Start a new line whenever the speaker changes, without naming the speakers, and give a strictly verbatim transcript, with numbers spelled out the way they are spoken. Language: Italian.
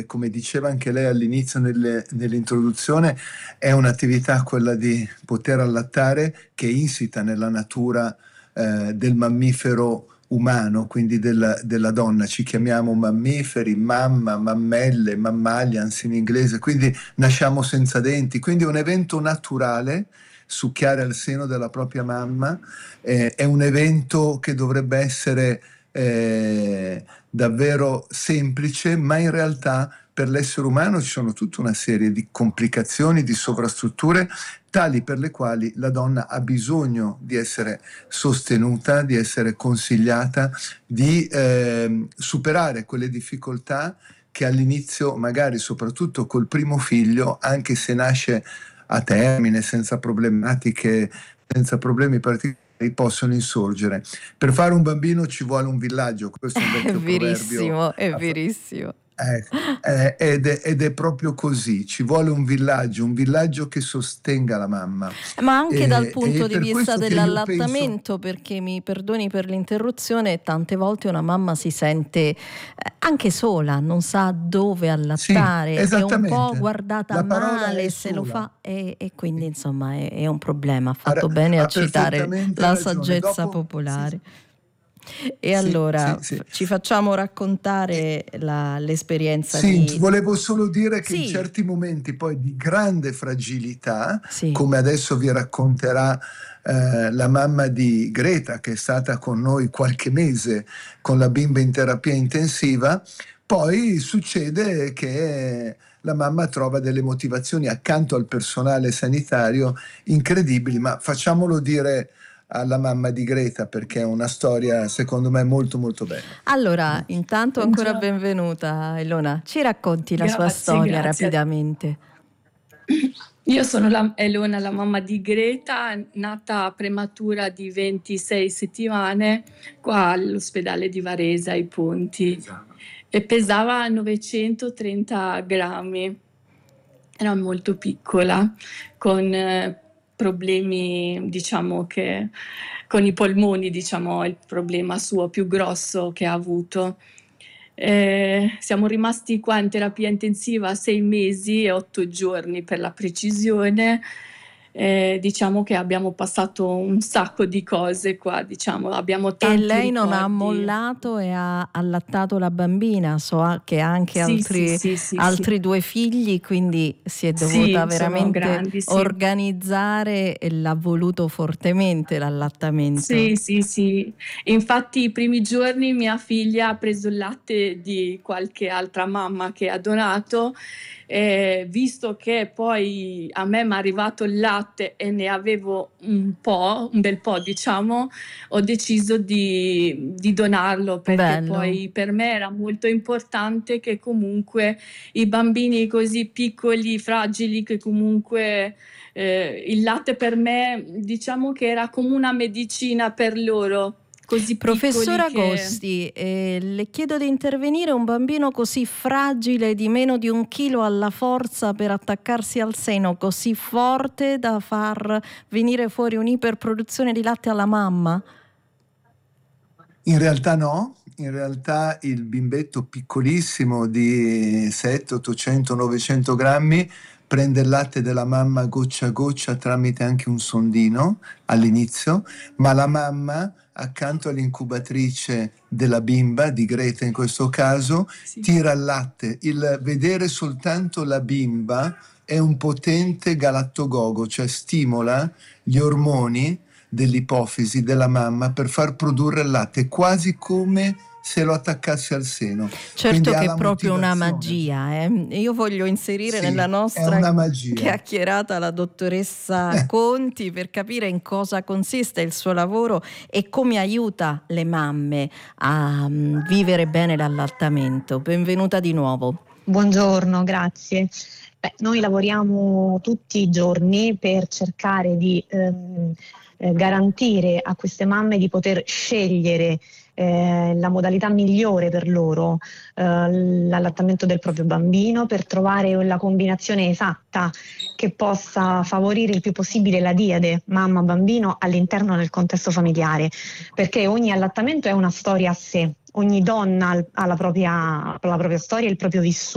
come diceva anche lei all'inizio nelle, nell'introduzione, è un'attività, quella di poter allattare, che è insita nella natura eh, del mammifero umano, quindi della, della donna. Ci chiamiamo mammiferi, mamma, mammelle, mammalians in inglese, quindi nasciamo senza denti, quindi è un evento naturale. Succhiare al seno della propria mamma eh, è un evento che dovrebbe essere eh, davvero semplice, ma in realtà per l'essere umano ci sono tutta una serie di complicazioni, di sovrastrutture tali per le quali la donna ha bisogno di essere sostenuta, di essere consigliata, di eh, superare quelle difficoltà che all'inizio, magari soprattutto col primo figlio, anche se nasce a termine, senza problematiche, senza problemi particolari, possono insorgere. Per fare un bambino ci vuole un villaggio, questo è un vecchio
È verissimo,
proverbio.
è verissimo.
Eh, eh, ed, è, ed è proprio così, ci vuole un villaggio, un villaggio che sostenga la mamma.
Ma anche
E,
dal punto
e
di
per
vista
questo che io
dell'allattamento,
penso...
perché mi perdoni per l'interruzione, tante volte una mamma si sente eh, anche sola, non sa dove
Sì,
allattare, è un po'
esattamente.
guardata
La parola è
male se lo
sola.
fa e, e quindi
Sì.
insomma è, è un problema. Ha
Ha,
fatto bene a
ha
citare
perfettamente
la
ragione.
saggezza
Dopo, sì,
popolare. E
sì,
allora
sì,
f-
sì.
ci facciamo
E-
raccontare la- l'esperienza
Sì,
di...
volevo solo dire che in
Sì,
certi momenti poi di grande fragilità,
sì.
come adesso vi racconterà eh, la mamma di Greta, che è stata con noi qualche mese con la bimba in terapia intensiva, poi succede che la mamma trova delle motivazioni accanto al personale sanitario incredibili, ma facciamolo dire alla mamma di Greta, perché è una storia secondo me molto molto bella.
Allora, intanto ancora
Buongiorno.
benvenuta Elona, ci racconti la sua
Grazie,
storia
grazie.
rapidamente.
Io sono la, Elona, la mamma di Greta, nata prematura di ventisei settimane qua all'ospedale di Varese ai Ponti e pesava novecentotrenta grammi. Era molto piccola, con eh, problemi, diciamo che con i polmoni, diciamo, il problema suo più grosso che ha avuto. Eh, siamo rimasti qua in terapia intensiva sei mesi e otto giorni per la precisione. Eh, diciamo che abbiamo passato un sacco di cose qua, diciamo, abbiamo
E
tanti
lei non ha
ricordi.
mollato e ha allattato la bambina, so a- che ha anche
Sì, sì,
altri,
sì, sì,
altri
sì.
due figli, quindi si è dovuta
Sì, sono
veramente
grandi, sì.
organizzare e l'ha voluto fortemente l'allattamento.
Sì, sì, sì. Infatti i primi giorni mia figlia ha preso il latte di qualche altra mamma che ha donato, eh, visto che poi a me mi è arrivato il latte e ne avevo un po', un bel po', diciamo, ho deciso di, di donarlo perché
Bello.
poi per me era molto importante che comunque i bambini così piccoli, fragili, che comunque eh, il latte per me diciamo che era come una medicina per loro, così
Professor
piccoli che...
Agosti, eh, le chiedo di intervenire. Un bambino così fragile, di meno di un chilo, alla forza per attaccarsi al seno, così forte da far venire fuori un'iperproduzione di latte alla mamma?
In realtà no, in realtà il bimbetto piccolissimo di settecento, ottocento, novecento grammi prende il latte della mamma goccia a goccia tramite anche un sondino all'inizio, ma la mamma accanto all'incubatrice della bimba, di Greta in questo caso,
Sì.
tira il latte. Il vedere soltanto la bimba è un potente galattogogo, cioè stimola gli ormoni dell'ipofisi della mamma per far produrre il latte, quasi come se lo attaccasse al seno.
Certo che è
la
proprio una
motivazione.
magia. Eh. Io voglio inserire
Sì,
nella
è
nostra
una magia.
chiacchierata la dottoressa Conti per capire in cosa consiste il suo lavoro e come aiuta le mamme a um, vivere bene l'allattamento. Benvenuta di nuovo.
Buongiorno, grazie. Beh, noi lavoriamo tutti i giorni per cercare di ehm, eh, garantire a queste mamme di poter scegliere eh, la modalità migliore per loro, eh, l'allattamento del proprio bambino, per trovare la combinazione esatta che possa favorire il più possibile la diade mamma-bambino all'interno del contesto familiare, perché ogni allattamento è una storia a sé, ogni donna ha la propria, la propria storia e il proprio vissuto.